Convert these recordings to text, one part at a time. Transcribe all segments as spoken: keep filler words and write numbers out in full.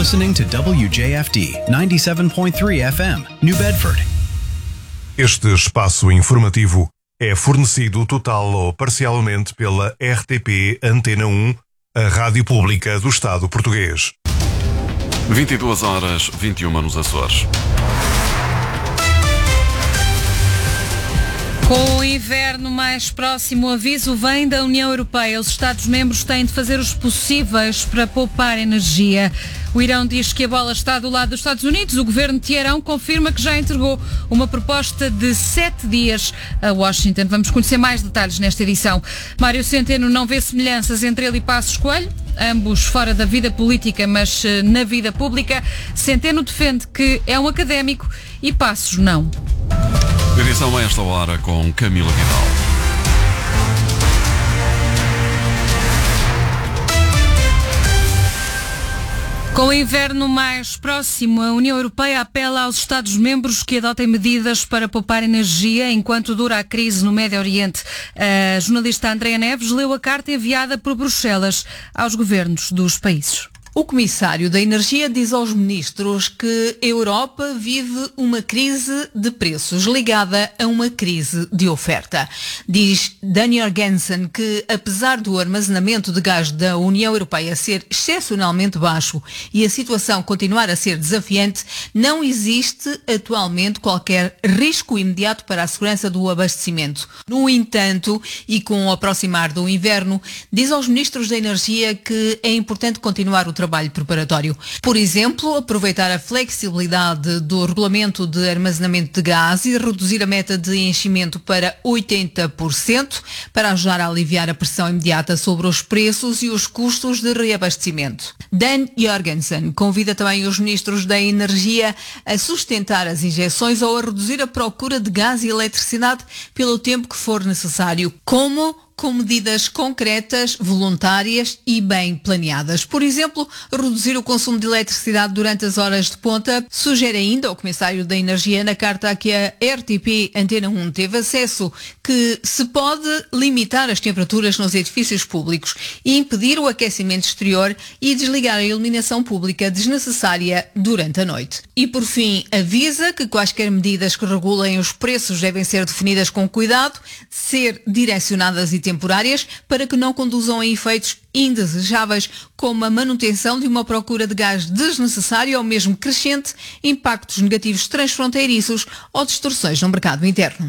listening to W J F D ninety-seven point three F M, New Bedford. Este espaço informativo é fornecido total ou parcialmente pela R T P Antena um, a rádio pública do Estado português. vinte e duas horas, vinte e uma nos Açores. Com o inverno mais próximo, o aviso vem da União Europeia. Os Estados-membros têm de fazer os possíveis para poupar energia. O Irão diz que a bola está do lado dos Estados Unidos. O governo de Teherão confirma que já entregou uma proposta de sete dias a Washington. Vamos conhecer mais detalhes nesta edição. Mário Centeno não vê semelhanças entre ele e Passos Coelho, ambos fora da vida política, mas na vida pública. Centeno defende que é um académico e Passos não. Edição a esta hora com Camila Vidal. Com o inverno mais próximo, a União Europeia apela aos Estados-membros que adotem medidas para poupar energia enquanto dura a crise no Médio Oriente. A jornalista Andréa Neves leu a carta enviada por Bruxelas aos governos dos países. O comissário da Energia diz aos ministros que a Europa vive uma crise de preços ligada a uma crise de oferta. Diz Dan Jorgensen que, apesar do armazenamento de gás da União Europeia ser excepcionalmente baixo e a situação continuar a ser desafiante, não existe atualmente qualquer risco imediato para a segurança do abastecimento. No entanto, e com o aproximar do inverno, diz aos ministros da Energia que é importante continuar o trabalho trabalho preparatório. Por exemplo, aproveitar a flexibilidade do regulamento de armazenamento de gás e reduzir a meta de enchimento para oitenta por cento para ajudar a aliviar a pressão imediata sobre os preços e os custos de reabastecimento. Dan Jorgensen convida também os ministros da Energia a sustentar as injeções ou a reduzir a procura de gás e eletricidade pelo tempo que for necessário, como com medidas concretas, voluntárias e bem planeadas. Por exemplo, reduzir o consumo de eletricidade durante as horas de ponta. Sugere ainda o comissário da Energia na carta a que a R T P Antena um teve acesso que se pode limitar as temperaturas nos edifícios públicos e impedir o aquecimento exterior e desligar a iluminação pública desnecessária durante a noite. E por fim, avisa que quaisquer medidas que regulem os preços devem ser definidas com cuidado, ser direcionadas e temporárias para que não conduzam a efeitos indesejáveis, como a manutenção de uma procura de gás desnecessária ou mesmo crescente, impactos negativos transfronteiriços ou distorções no mercado interno.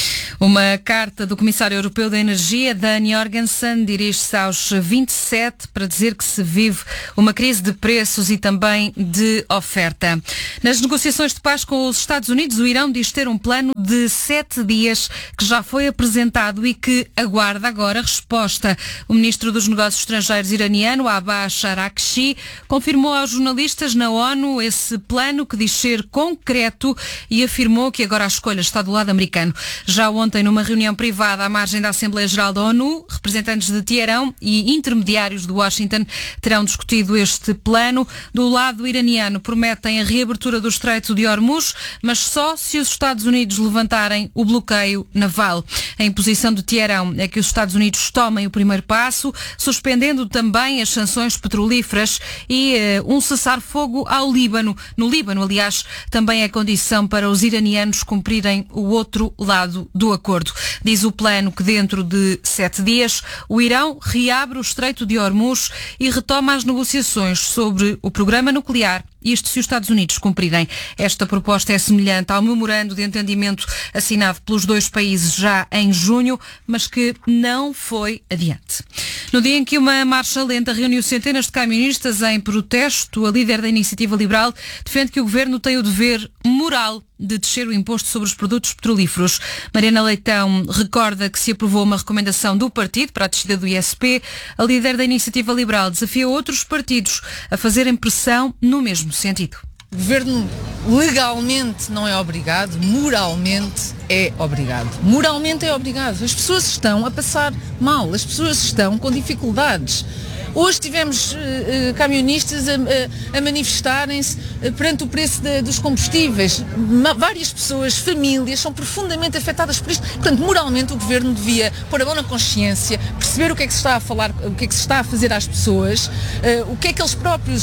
Uma carta do Comissário Europeu da Energia, Dan Jorgensen, dirige-se aos vinte e sete para dizer que se vive uma crise de preços e também de oferta. Nas negociações de paz com os Estados Unidos, o Irão diz ter um plano de sete dias que já foi apresentado e que aguarda agora resposta. O Ministro dos Negócios Estrangeiros iraniano, Abbas Araghchi, confirmou aos jornalistas na ONU esse plano que diz ser concreto e afirmou que agora a escolha está do lado americano. Já ontem, numa reunião privada à margem da Assembleia Geral da ONU, representantes de Teherão e intermediários de Washington terão discutido este plano. Do lado iraniano, prometem a reabertura do Estreito de Hormuz, mas só se os Estados Unidos levantarem o bloqueio naval. A imposição de Teherão é que os Estados Unidos tomem o primeiro passo, suspendendo também as sanções petrolíferas e uh, um cessar-fogo ao Líbano. No Líbano, aliás, também é condição para os iranianos cumprirem o outro lado do acordo. Diz o plano que dentro de sete dias o Irão reabre o Estreito de Hormuz e retoma as negociações sobre o programa nuclear. Isto se os Estados Unidos cumprirem. Esta proposta é semelhante ao memorando de entendimento assinado pelos dois países já em junho, mas que não foi adiante. No dia em que uma marcha lenta reuniu centenas de camionistas em protesto, a líder da Iniciativa Liberal defende que o governo tem o dever moral de descer o imposto sobre os produtos petrolíferos. Mariana Leitão recorda que se aprovou uma recomendação do partido para a descida do I S P. A líder da Iniciativa Liberal desafia outros partidos a fazerem pressão no mesmo sentido. O governo legalmente não é obrigado, moralmente é obrigado. Moralmente é obrigado. As pessoas estão a passar mal, as pessoas estão com dificuldades. Hoje tivemos uh, uh, camionistas a, a, a manifestarem-se uh, perante o preço de, dos combustíveis. Ma- várias pessoas, famílias, são profundamente afetadas por isto. Portanto, moralmente o Governo devia pôr a mão na consciência, perceber o que é que se está a falar, o que é que se está a fazer às pessoas, uh, o que é que eles próprios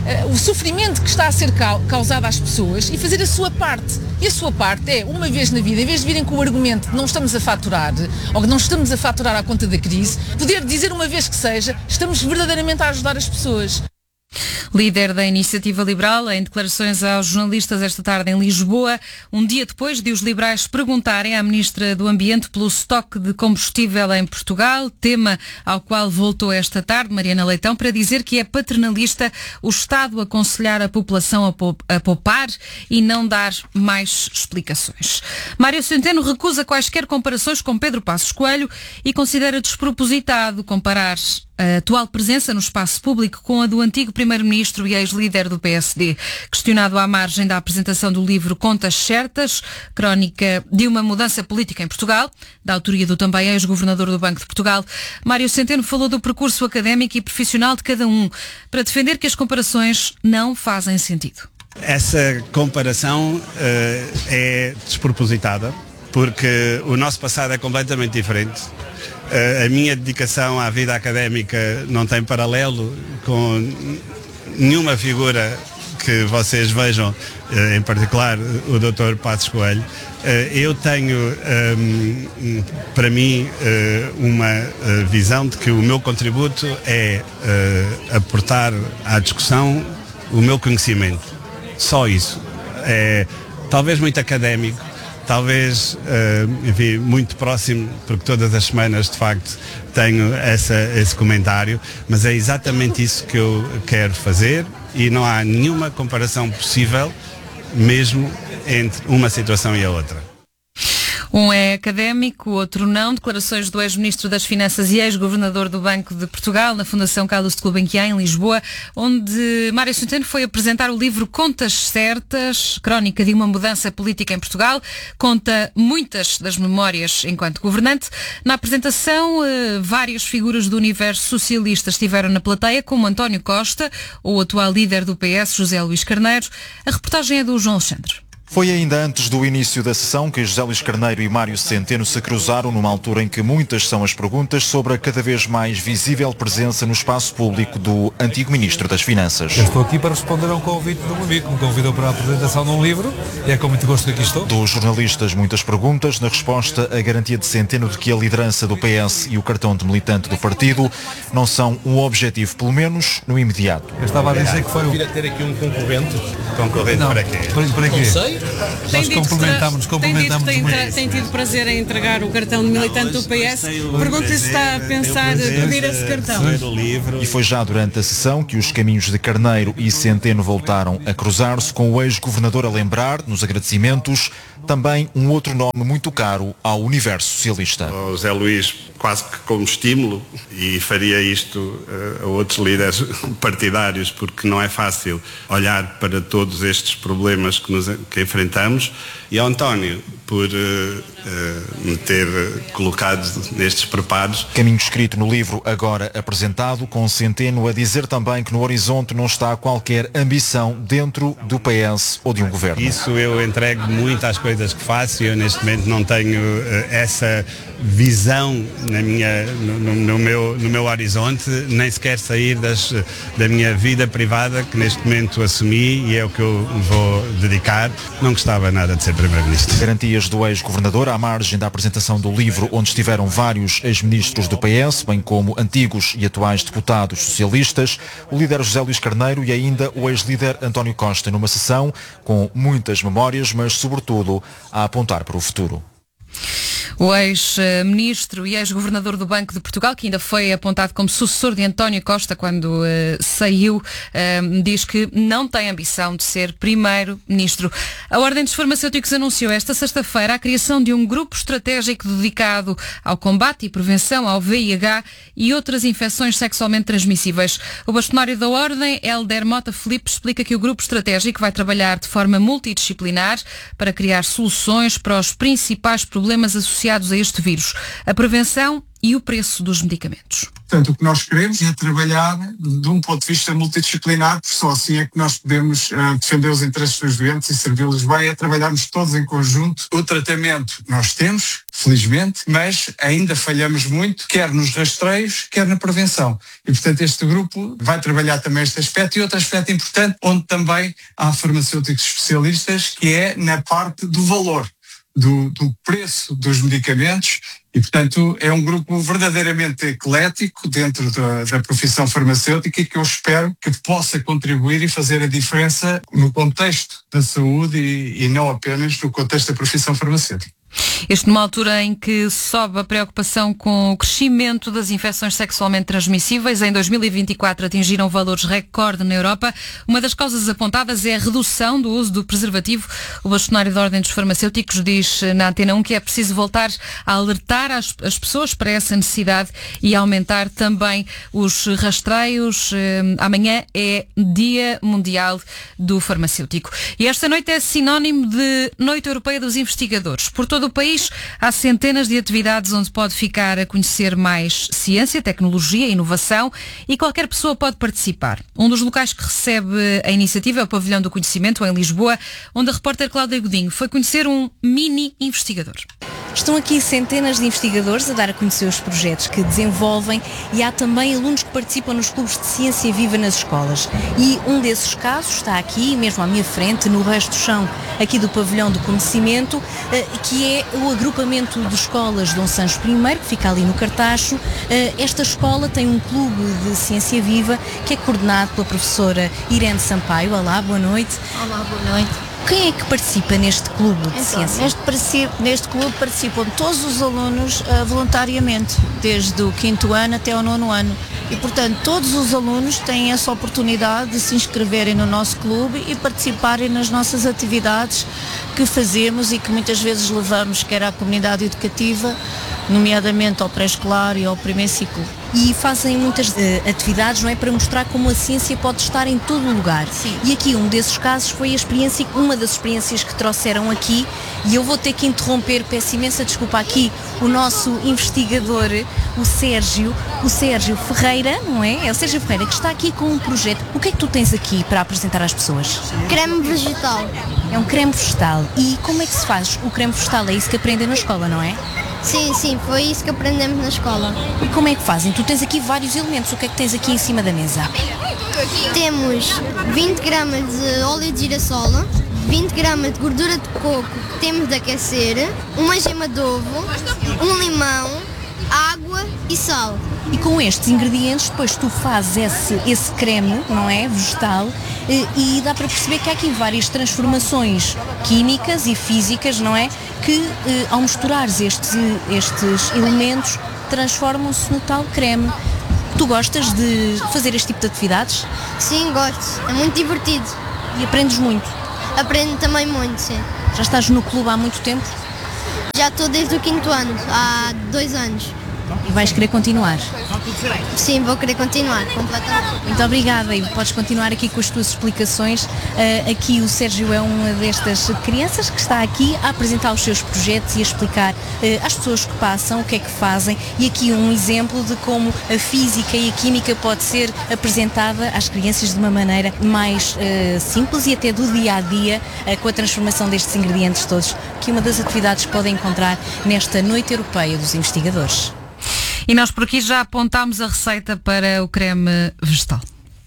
uh, o sofrimento que está a ser causado às pessoas e fazer a sua parte. E a sua parte é, uma vez na vida, em vez de virem com o argumento que não estamos a faturar, ou que não estamos a faturar à conta da crise, poder dizer uma vez que seja, estamos verdadeiramente a ajudar as pessoas. Líder da Iniciativa Liberal, em declarações aos jornalistas esta tarde em Lisboa, um dia depois de os liberais perguntarem à Ministra do Ambiente pelo estoque de combustível em Portugal, tema ao qual voltou esta tarde Mariana Leitão, para dizer que é paternalista o Estado aconselhar a população a poupar e não dar mais explicações. Mário Centeno recusa quaisquer comparações com Pedro Passos Coelho e considera despropositado comparar a atual presença no espaço público com a do antigo primeiro-ministro e ex-líder do P S D. Questionado à margem da apresentação do livro Contas Certas, crónica de uma mudança política em Portugal, da autoria do também ex-governador do Banco de Portugal, Mário Centeno falou do percurso académico e profissional de cada um, para defender que as comparações não fazem sentido. Essa comparação uh, é despropositada, porque o nosso passado é completamente diferente. Uh, a minha dedicação à vida académica não tem paralelo com nenhuma figura que vocês vejam, uh, em particular o doutor Passos Coelho. Uh, eu tenho, um, para mim, uh, uma uh, visão de que o meu contributo é uh, aportar à discussão o meu conhecimento. Só isso. É talvez muito académico, talvez, uh, enfim, muito próximo, porque todas as semanas, de facto, tenho essa, esse comentário, mas é exatamente isso que eu quero fazer e não há nenhuma comparação possível, mesmo entre uma situação e a outra. Um é académico, o outro não. Declarações do ex-ministro das Finanças e ex-governador do Banco de Portugal na Fundação Carlos de Gulbenkian, em Lisboa, onde Mário Centeno foi apresentar o livro Contas Certas, crónica de uma mudança política em Portugal. Conta muitas das memórias enquanto governante. Na apresentação, várias figuras do universo socialista estiveram na plateia, como António Costa, o atual líder do P S, José Luís Carneiro. A reportagem é do João Alexandre. Foi ainda antes do início da sessão que José Luís Carneiro e Mário Centeno se cruzaram numa altura em que muitas são as perguntas sobre a cada vez mais visível presença no espaço público do antigo Ministro das Finanças. Eu estou aqui para responder a um convite de um amigo que me convidou para a apresentação de um livro e é com muito gosto que aqui estou. Dos jornalistas muitas perguntas, na resposta a garantia de Centeno de que a liderança do P S e o cartão de militante do partido não são um objetivo, pelo menos no imediato. Eu estava a dizer que foi o... Vir a ter aqui um concorrente. Concorrente não, para quê? Para, para quê? Não sei. Nós complementamos, complementamos tem, muito. tem, tem tido prazer em entregar o cartão de militante do P S. Pergunto-lhe se está a pensar pedir esse cartão. E foi já durante a sessão que os caminhos de Carneiro e Centeno voltaram a cruzar-se, com o ex-governador a lembrar, nos agradecimentos, também um outro nome muito caro ao universo socialista. O José Luís, quase que como estímulo, e faria isto uh, a outros líderes partidários, porque não é fácil olhar para todos estes problemas que, nos, que enfrentamos, e ao António, por uh, uh, me ter colocado nestes preparos. Caminho escrito no livro agora apresentado, com Centeno a dizer também que no horizonte não está qualquer ambição dentro do P S ou de um governo. Isso eu entrego muito às coisas que faço e eu neste momento não tenho uh, essa visão na minha, no, no, meu, no meu horizonte, nem sequer sair das, da minha vida privada, que neste momento assumi e é o que eu vou dedicar. Não gostava nada de ser Primeiro-Ministro. Garantias do ex-governador à margem da apresentação do livro, onde estiveram vários ex-ministros do P S, bem como antigos e atuais deputados socialistas, o líder José Luís Carneiro e ainda o ex-líder António Costa, numa sessão com muitas memórias, mas sobretudo a apontar para o futuro. O ex-ministro e ex-governador do Banco de Portugal, que ainda foi apontado como sucessor de António Costa quando uh, saiu, uh, diz que não tem ambição de ser primeiro-ministro. A Ordem dos Farmacêuticos anunciou esta sexta-feira a criação de um grupo estratégico dedicado ao combate e prevenção ao V I H e outras infecções sexualmente transmissíveis. O bastonário da Ordem, Helder Mota Filipe, explica que o grupo estratégico vai trabalhar de forma multidisciplinar para criar soluções para os principais problemas associados associados a este vírus, a prevenção e o preço dos medicamentos. Portanto, o que nós queremos é trabalhar de um ponto de vista multidisciplinar, porque só assim é que nós podemos uh, defender os interesses dos doentes e servi-los bem, é trabalharmos todos em conjunto. O tratamento nós temos, felizmente, mas ainda falhamos muito, quer nos rastreios, quer na prevenção. E, portanto, este grupo vai trabalhar também este aspecto e outro aspecto importante, onde também há farmacêuticos especialistas, que é na parte do valor. Do, do preço dos medicamentos e, portanto, é um grupo verdadeiramente eclético dentro da, da profissão farmacêutica e que eu espero que possa contribuir e fazer a diferença no contexto da saúde e, e não apenas no contexto da profissão farmacêutica. Este numa altura em que sobe a preocupação com o crescimento das infecções sexualmente transmissíveis. Em dois mil e vinte e quatro atingiram valores recorde na Europa. Uma das causas apontadas é a redução do uso do preservativo. O bastonário da Ordem dos Farmacêuticos diz na Antena um que é preciso voltar a alertar as, as pessoas para essa necessidade e aumentar também os rastreios. Amanhã é Dia Mundial do Farmacêutico. E esta noite é sinónimo de Noite Europeia dos Investigadores. Por todo o país há centenas de atividades onde pode ficar a conhecer mais ciência, tecnologia, inovação e qualquer pessoa pode participar. Um dos locais que recebe a iniciativa é o Pavilhão do Conhecimento, em Lisboa, onde a repórter Cláudia Godinho foi conhecer um mini investigador. Estão aqui centenas de investigadores a dar a conhecer os projetos que desenvolvem e há também alunos que participam nos clubes de ciência viva nas escolas. E um desses casos está aqui, mesmo à minha frente, no resto do chão, aqui do Pavilhão do Conhecimento, que é o agrupamento de escolas Dom Sancho I, que fica ali no Cartacho. Esta escola tem um clube de ciência viva que é coordenado pela professora Irene Sampaio. Olá, boa noite. Olá, boa noite. Quem é que participa neste clube de então, ciência? Neste, neste clube participam todos os alunos uh, voluntariamente, desde o quinto ano até ao nono ano. E, portanto, todos os alunos têm essa oportunidade de se inscreverem no nosso clube e participarem nas nossas atividades que fazemos e que muitas vezes levamos, quer à comunidade educativa, nomeadamente ao pré-escolar e ao primeiro ciclo. E fazem muitas uh, atividades, não é, para mostrar como a ciência pode estar em todo o lugar. Sim. E aqui um desses casos foi a experiência, uma das experiências que trouxeram aqui, e eu vou ter que interromper, peço imensa desculpa aqui, o nosso investigador, o Sérgio, o Sérgio Ferreira, não é? É o Sérgio Ferreira que está aqui com um projeto. O que é que tu tens aqui para apresentar às pessoas? Creme vegetal. É um creme vegetal. E como é que se faz o creme vegetal? É isso que aprendem na escola, não é? Sim, sim, foi isso que aprendemos na escola. E como é que fazem? Tu tens aqui vários elementos. O que é que tens aqui em cima da mesa? Temos vinte gramas de óleo de girassol, vinte gramas de gordura de coco que temos de aquecer, uma gema de ovo, um limão, água e sal. E com estes ingredientes depois tu fazes esse, esse creme, não é, vegetal, e, e dá para perceber que há aqui várias transformações químicas e físicas, não é, que ao misturares estes, estes elementos transformam-se no tal creme. Tu gostas de fazer este tipo de atividades? Sim, gosto. É muito divertido. E aprendes muito? Aprendo também muito, sim. Já estás no clube há muito tempo? Já estou desde o quinto ano, há dois anos. E vais querer continuar? Sim, vou querer continuar, completamente. Muito obrigada e podes continuar aqui com as tuas explicações. Uh, aqui o Sérgio é uma destas crianças que está aqui a apresentar os seus projetos e a explicar uh, às pessoas que passam o que é que fazem, e aqui um exemplo de como a física e a química pode ser apresentada às crianças de uma maneira mais uh, simples e até do dia a dia, uh, com a transformação destes ingredientes todos, que uma das atividades que podem encontrar nesta Noite Europeia dos Investigadores. E nós por aqui já apontámos a receita para o creme vegetal.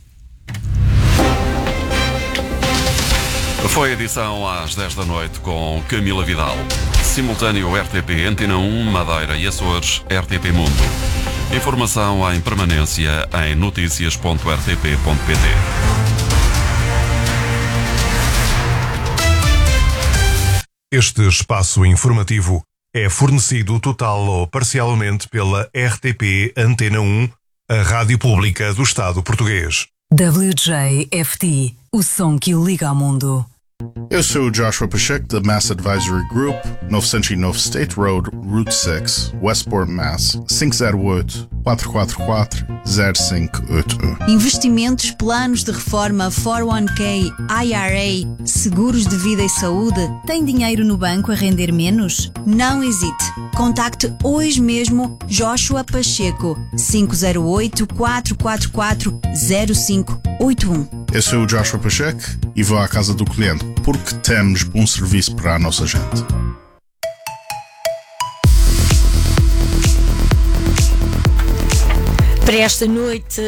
Foi a edição às dez da noite com Camila Vidal. Simultâneo R T P Antena um, Madeira e Açores, R T P Mundo. Informação em permanência em notícias ponto r t p ponto p t. Este espaço informativo é fornecido total ou parcialmente pela R T P Antena um, a Rádio Pública do Estado Português. W J F T, o som que o liga ao mundo. Eu sou o Joshua Pacheco, da Mass Advisory Group, novecentos e nove State Road, Route seis, Westport, Mass. cinco zero oito, quatro quatro quatro, zero cinco oito um. Investimentos, planos de reforma, quatro um K, I R A, seguros de vida e saúde. Tem dinheiro no banco a render menos? Não hesite. Contacte hoje mesmo Joshua Pacheco, cinco zero oito, quatro quatro quatro, zero cinco oito um. Eu sou o Joshua Pacheco e vou à casa do cliente, porque temos bom serviço para a nossa gente. Para esta noite,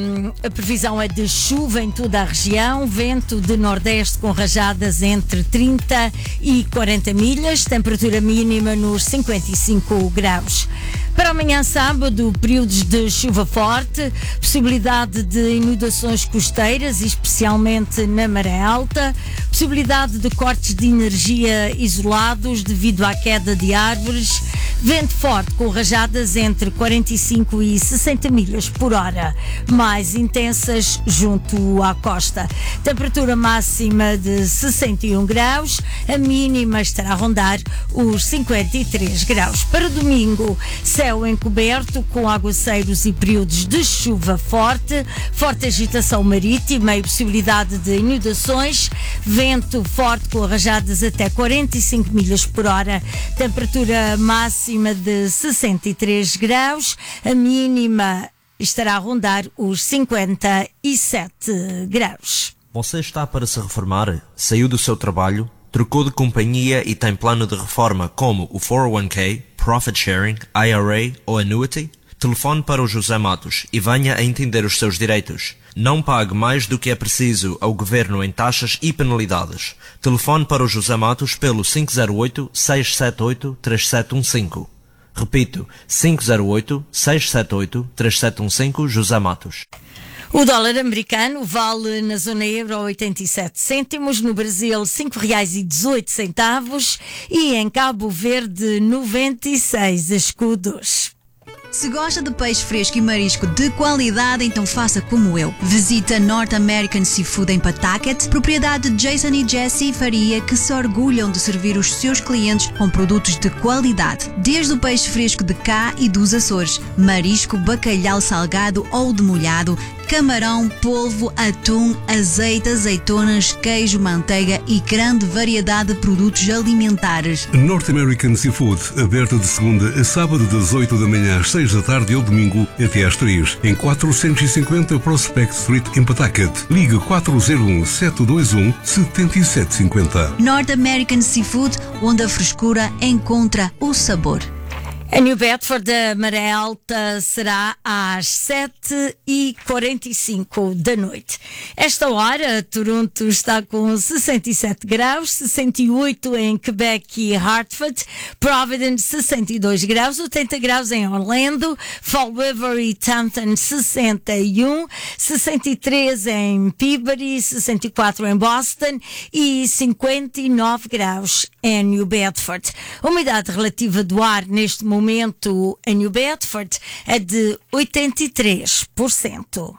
a previsão é de chuva em toda a região, vento de nordeste com rajadas entre trinta e quarenta milhas, temperatura mínima nos cinquenta e cinco graus. Para amanhã, sábado, períodos de chuva forte, possibilidade de inundações costeiras, especialmente na maré alta, possibilidade de cortes de energia isolados devido à queda de árvores, vento forte com rajadas entre quarenta e cinco e sessenta milhas por hora, mais intensas junto à costa. Temperatura máxima de sessenta e um graus, a mínima estará a rondar os cinquenta e três graus. Para domingo, céu encoberto com aguaceiros e períodos de chuva forte, forte agitação marítima e possibilidade de inundações, vento forte com rajadas até quarenta e cinco milhas por hora, temperatura máxima de sessenta e três graus, a mínima estará a rondar os cinquenta e sete graus. Você está para se reformar? Saiu do seu trabalho? Trocou de companhia e tem plano de reforma como o quatro um K, Profit Sharing, I R A ou Annuity? Telefone para o José Matos e venha a entender os seus direitos. Não pague mais do que é preciso ao Governo em taxas e penalidades. Telefone para o José Matos pelo cinco zero oito, seis sete oito, três sete um cinco. Repito, cinco zero oito, seis sete oito, três sete um cinco, José Matos. O dólar americano vale na zona euro oitenta e sete cêntimos, no Brasil cinco reais e dezoito centavos e em Cabo Verde noventa e seis escudos. Se gosta de peixe fresco e marisco de qualidade, então faça como eu. Visita North American Seafood em Pawtucket, propriedade de Jason e Jessie Faria, que se orgulham de servir os seus clientes com produtos de qualidade. Desde o peixe fresco de cá e dos Açores, marisco, bacalhau salgado ou demolhado, camarão, polvo, atum, azeite, azeitonas, queijo, manteiga e grande variedade de produtos alimentares. North American Seafood, aberta de segunda a sábado das oito da manhã às seis da tarde e ao domingo até às três, em quatrocentos e cinquenta Prospect Street em Pawtucket. Liga quatro zero um, sete dois um, sete sete cinco zero. North American Seafood, onde a frescura encontra o sabor. A New Bedford, a maré alta será às sete e quarenta e cinco da noite. Esta hora, Toronto está com sessenta e sete graus, sessenta e oito em Quebec e Hartford, Providence sessenta e dois graus, oitenta graus em Orlando, Fall River e Taunton sessenta e um, sessenta e três em Peabody, sessenta e quatro em Boston e cinquenta e nove graus em New Bedford. A umidade relativa do ar neste momento momento em New Bedford é de oitenta e três por cento.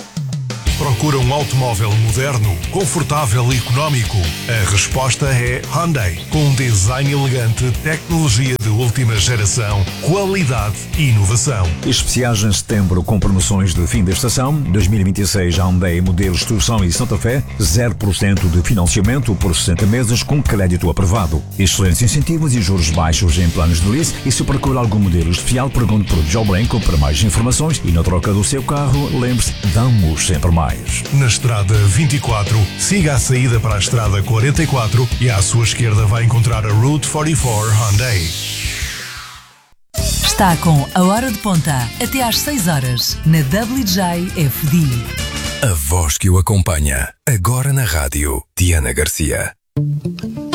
Procura um automóvel moderno, confortável e económico? A resposta é Hyundai, com um design elegante, tecnologia de última geração, qualidade e inovação. Especiais em setembro com promoções de fim da estação. dois mil e vinte e seis Hyundai modelos Tucson e Santa Fé, zero por cento de financiamento por sessenta meses com crédito aprovado. Excelentes incentivos e juros baixos em planos de lease. E se procura algum modelo especial, pergunte por Joe Blanco para mais informações. E na troca do seu carro, lembre-se, damos sempre mais. Na estrada vinte e quatro, siga a saída para a estrada quarenta e quatro e à sua esquerda vai encontrar a Route quarenta e quatro Hyundai. Está com a hora de ponta até às seis horas na W J F D. A voz que o acompanha agora na rádio, Diana Garcia.